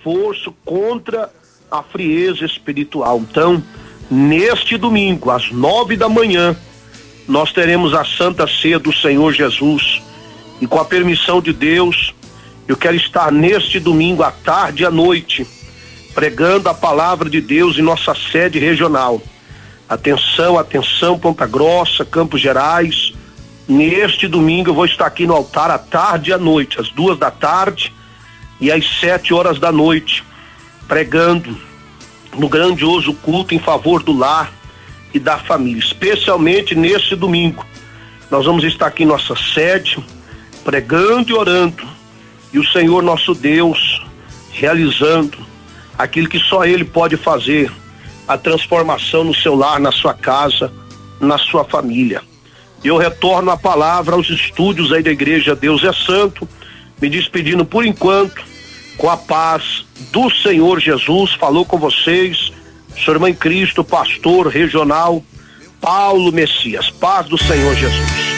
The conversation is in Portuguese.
esforço contra a frieza espiritual. Então, neste domingo, às 9 da manhã, nós teremos a Santa Ceia do Senhor Jesus. E com a permissão de Deus, eu quero estar neste domingo à tarde e à noite, pregando a palavra de Deus em nossa sede regional. Atenção, atenção, Ponta Grossa, Campos Gerais. Neste domingo eu vou estar aqui no altar à tarde e à noite, às 2 da tarde e às 7 horas da noite, pregando no grandioso culto em favor do lar e da família. Especialmente nesse domingo, nós vamos estar aqui em nossa sede, pregando e orando, e o Senhor nosso Deus realizando aquilo que só Ele pode fazer, a transformação no seu lar, na sua casa, na sua família. Eu retorno a palavra aos estúdios aí da Igreja Deus é Santo, me despedindo por enquanto, com a paz do Senhor Jesus. Falou com vocês, sua irmã em Cristo, pastor regional Paulo Messias. Paz do Senhor Jesus.